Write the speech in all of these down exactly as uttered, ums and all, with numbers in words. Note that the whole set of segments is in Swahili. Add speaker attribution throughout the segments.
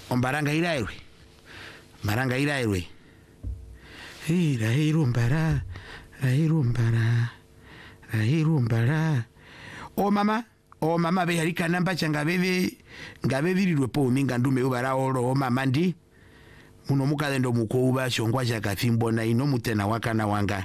Speaker 1: ombaranga irairwe maranga irairwe ira irumbara irumbara irumbara o mama o mama be harika namba changa bebe ngabe birirwe po minga ndume ubara oro o mama ndi muno mukale ndo mukuba shongwa chaka fimbo na ino mutena wakana wanga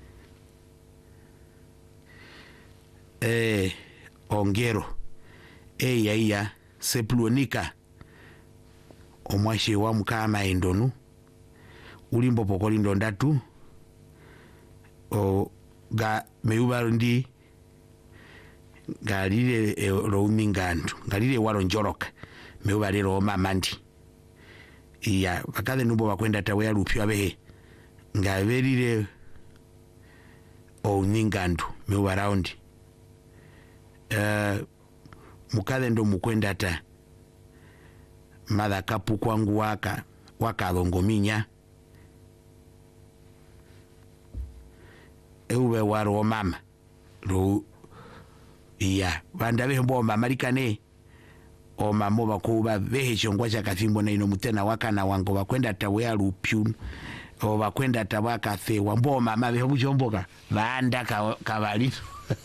Speaker 1: eh ongero eya iya sepluonika omwashe wa mukama endonu ulimbo pokoli ndo ndatu o ga meyubaro ndi galile e, romingandu galile walo njoroka meyubare ro mama ndi iya bakade nubo bakwenda tawe alupyo abehe ngaberire o ningandu meyubara ndi uh, mukade ndo mukwenda ta madha kapu kwangu waka waka longominya ewe waro mama ro iya banda behombo mama likane o mamo bakuba behe chongwa cha kathimbo na ino mutena wakana wango bakwenda tawe alupyu o bakwenda tabaka fe wambo mama beho chomboka banda ka kabalito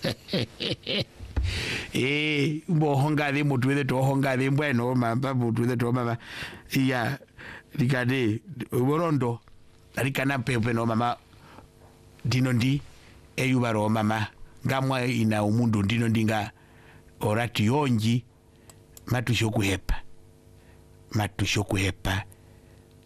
Speaker 1: eh mbo honga de mutu de to honga de bueno mamba mutu de to mama iya likade borondo alikana pepe no mama dino ndi eyubaro mama ngamwa ina umundu ndino ndinga orati yonji matusho kuhepa matusho kuhepa